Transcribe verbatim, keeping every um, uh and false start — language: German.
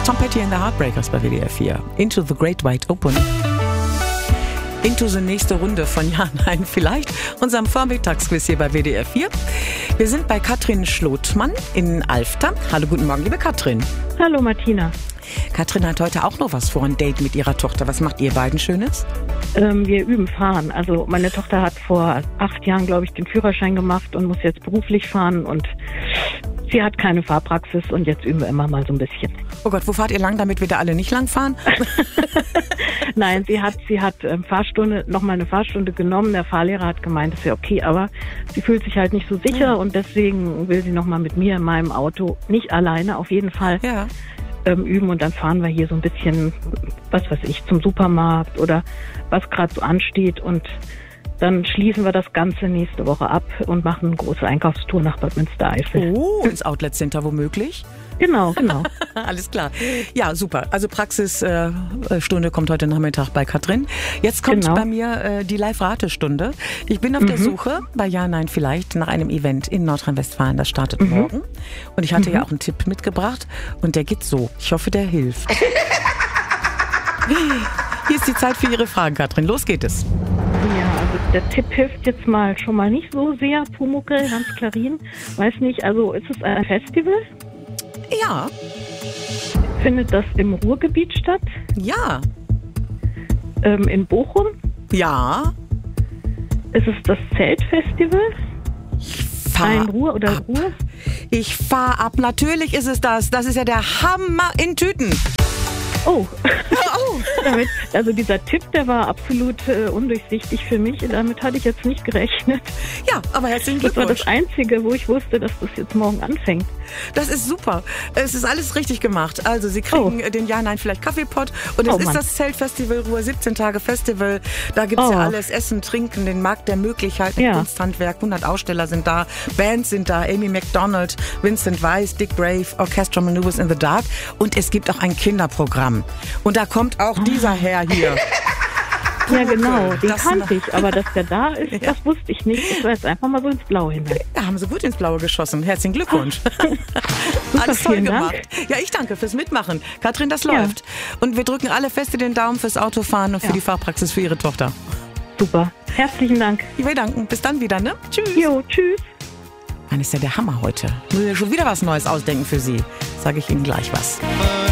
Tom Petty and the Heartbreakers bei W D R vier. Into the Great Wide Open. Into the nächste Runde von Ja, Nein, Vielleicht, unserem Vormittagsquiz hier bei W D R vier. Wir sind bei Katrin Schlotmann in Alfter. Hallo, guten Morgen, liebe Katrin. Hallo, Martina. Katrin hat heute auch noch was vor, ein Date mit ihrer Tochter. Was macht ihr beiden Schönes? Ähm, wir üben fahren. Also meine Tochter hat vor acht Jahren, glaube ich, den Führerschein gemacht und muss jetzt beruflich fahren. Und sie hat keine Fahrpraxis und jetzt üben wir immer mal so ein bisschen. Oh Gott, wo fahrt ihr lang, damit wir da alle nicht lang fahren? Nein, sie hat sie hat ähm, Fahrstunde, nochmal eine Fahrstunde genommen. Der Fahrlehrer hat gemeint, das ist ja okay, aber sie fühlt sich halt nicht so sicher ja. und deswegen will sie nochmal mit mir in meinem Auto, nicht alleine, auf jeden Fall. Ja. Ähm, üben und dann fahren wir hier so ein bisschen, was weiß ich, zum Supermarkt oder was gerade so ansteht und dann schließen wir das Ganze nächste Woche ab und machen eine große Einkaufstour nach Bad Münstereifel. Oh, ins Outlet Center womöglich? Genau, genau. Alles klar. Ja, super. Also Praxisstunde äh, kommt heute Nachmittag bei Katrin. Jetzt kommt genau. bei mir äh, die Live-Ratestunde. Ich bin auf mhm. der Suche bei Ja, Nein, Vielleicht nach einem Event in Nordrhein-Westfalen. Das startet mhm. morgen. Und ich hatte mhm. ja auch einen Tipp mitgebracht. Und der geht so. Ich hoffe, der hilft. Hier ist die Zeit für Ihre Fragen, Katrin. Los geht es. Ja, also der Tipp hilft jetzt mal schon mal nicht so sehr. Pumuckl, Hans Klarin. Weiß nicht, also ist es ein Festival? Ja. Findet das im Ruhrgebiet statt? Ja. Ähm, in Bochum? Ja. Ist es das Zeltfestival? Ich fahr Ein Ruhr oder ab. Ruhr? Ich fahr ab. Natürlich ist es das. Das ist ja der Hammer in Tüten. Oh. oh. Damit, also dieser Tipp, der war absolut äh, undurchsichtig für mich. Damit hatte ich jetzt nicht gerechnet. Ja, aber herzlichen Glückwunsch. Das war das Einzige, wo ich wusste, dass das jetzt morgen anfängt. Das ist super. Es ist alles richtig gemacht. Also Sie kriegen oh. den Ja, Nein, Vielleicht Kaffeepot. Und es oh, ist Mann. das Zeltfestival Ruhr, siebzehn Tage Festival. Da gibt es oh. ja alles, Essen, Trinken, den Markt der Möglichkeiten, ja. Kunsthandwerk, hundert Aussteller sind da, Bands sind da, Amy Macdonald, Vincent Weiss, Dick Brave, Orchestra Maneuvers in the Dark. Und es gibt auch ein Kinderprogramm. Und da kommt auch oh. dieser Herr hier. Ja, genau, den das kannte ich, aber dass der da ist, ja. das wusste ich nicht. Ich war jetzt einfach mal so ins Blaue hinein. Ja, haben Sie gut ins Blaue geschossen. Herzlichen Glückwunsch. Super, alles toll gemacht. Dank. Ja, ich danke fürs Mitmachen. Katrin, das läuft. Ja. Und wir drücken alle feste den Daumen fürs Autofahren und für ja. die Fahrpraxis für Ihre Tochter. Super. Herzlichen Dank. Wir danken. Bis dann wieder, ne? Tschüss. Jo, tschüss. Mann, ist ja der Hammer heute. Muss ja schon wieder was Neues ausdenken für Sie. Sage ich Ihnen gleich was.